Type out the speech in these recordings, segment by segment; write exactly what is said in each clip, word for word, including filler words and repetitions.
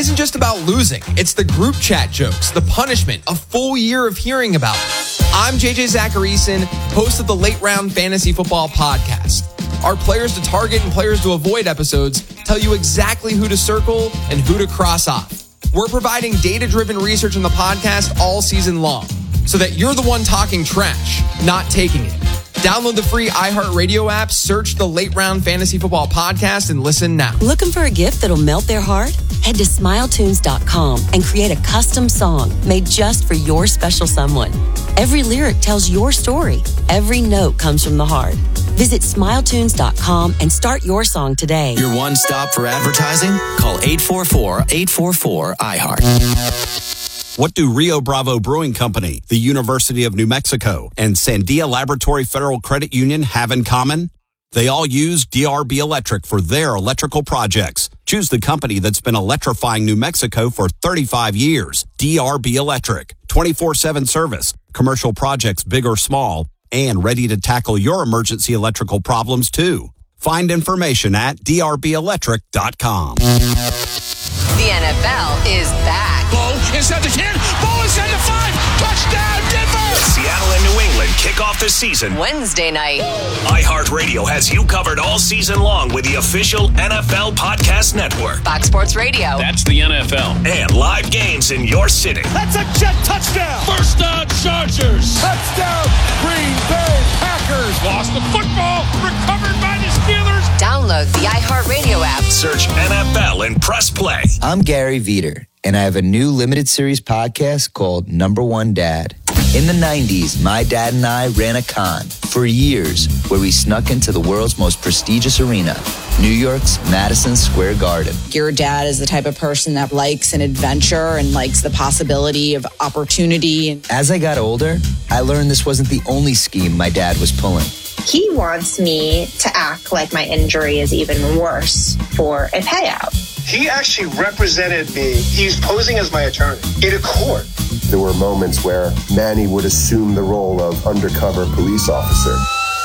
isn't just about losing. It's the group chat jokes, the punishment, a full year of hearing about it. I'm J J Zacharyson, host of the Late Round Fantasy Football Podcast. Our players to target and players to avoid episodes tell you exactly who to circle and who to cross off. We're providing data-driven research in the podcast all season long so that you're the one talking trash, not taking it. Download the free iHeartRadio app, search the Late Round Fantasy Football Podcast, and listen now. Looking for a gift that'll melt their heart? Head to smile tunes dot com and create a custom song made just for your special someone. Every lyric tells your story. Every note comes from the heart. Visit smile tunes dot com and start your song today. Your one stop for advertising? Call eight four four, eight four four, I heart. What do Rio Bravo Brewing Company, the University of New Mexico, and Sandia Laboratory Federal Credit Union have in common? They all use D R B Electric for their electrical projects. Choose the company that's been electrifying New Mexico for thirty-five years. D R B Electric. twenty-four seven service. Commercial projects big or small. And ready to tackle your emergency electrical problems, too. Find information at d r b electric dot com. The N F L is back. Ball inside the ten. Ball inside the five. Touchdown, Denver! Seattle and New England kick off the season Wednesday night. iHeartRadio has you covered all season long with the official N F L Podcast Network. Fox Sports Radio. That's the N F L. And live games in your city. That's a Jet touchdown. First down, Chargers. Touchdown, Green Bay Packers. Lost the football. Recovered by the Steelers. Download the iHeartRadio app. Search N F L and press play. I'm Gary Veter, and I have a new limited series podcast called Number One Dad. In the nineties, my dad and I ran a con for years where we snuck into the world's most prestigious arena, New York's Madison Square Garden. Your dad is the type of person that likes an adventure and likes the possibility of opportunity. As I got older, I learned this wasn't the only scheme my dad was pulling. He wants me to act like my injury is even worse for a payout. He actually represented me. He's posing as my attorney in a court. There were moments where Manny would assume the role of undercover police officer.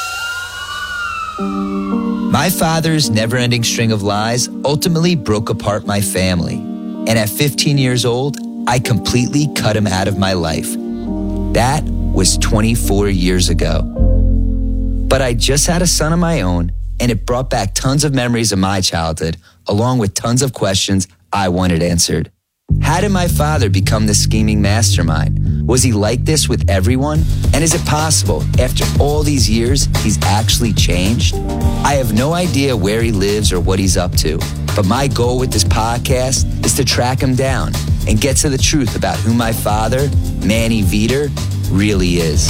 My father's never-ending string of lies ultimately broke apart my family. And at fifteen years old, I completely cut him out of my life. That was twenty-four years ago. But I just had a son of my own, and it brought back tons of memories of my childhood, along with tons of questions I wanted answered. How did my father become this scheming mastermind? Was he like this with everyone? And is it possible, after all these years, he's actually changed? I have no idea where he lives or what he's up to, but my goal with this podcast is to track him down and get to the truth about who my father, Manny Veter, really is.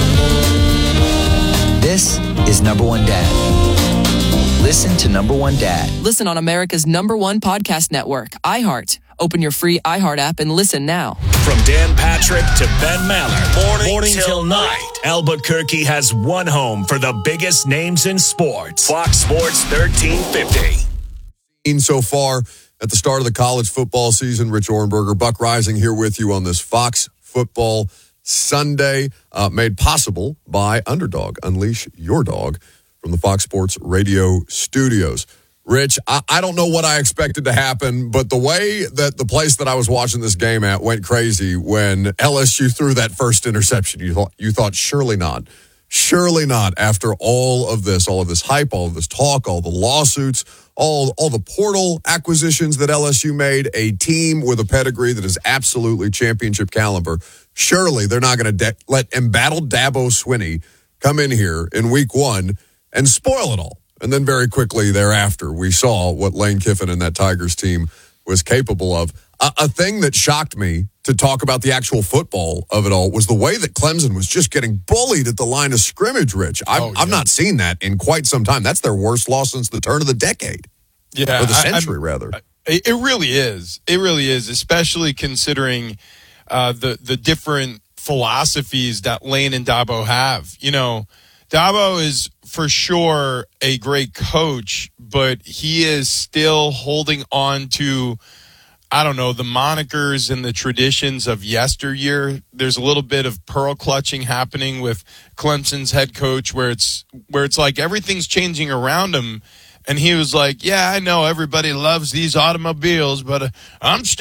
This is Number One Dad. Listen to Number One Dad. Listen on America's number one podcast network, iHeart. Open your free iHeart app and listen now. From Dan Patrick to Ben Maller, morning, morning till, till night, Albuquerque has one home for the biggest names in sports. Fox Sports thirteen fifty. So far at the start of the college football season, Rich Orenberger, Buck Rising here with you on this Fox Football Sunday, uh, made possible by Underdog. Unleash your dog from the Fox Sports Radio studios. Rich, I, I don't know what I expected to happen, but the way that the place that I was watching this game at went crazy when L S U threw that first interception. You thought, you thought surely not. Surely not after all of this, all of this hype, all of this talk, all the lawsuits, all, all the portal acquisitions that L S U made, a team with a pedigree that is absolutely championship caliber. Surely they're not going to de- let embattled Dabo Swinney come in here in week one and spoil it all. And then very quickly thereafter, we saw what Lane Kiffin and that Tigers team was capable of. A, a thing that shocked me, to talk about the actual football of it all, was the way that Clemson was just getting bullied at the line of scrimmage, Rich. I've, oh, yeah. I've not seen that in quite some time. That's their worst loss since the turn of the decade. Yeah. Or the century, I, rather. I, it really is. It really is, especially considering uh, the, the different philosophies that Lane and Dabo have. You know, Dabo is for sure a great coach, but he is still holding on to, I don't know, the monikers and the traditions of yesteryear. There's a little bit of pearl clutching happening with Clemson's head coach where it's where it's like everything's changing around him. And he was like, yeah, I know everybody loves these automobiles, but uh, I'm still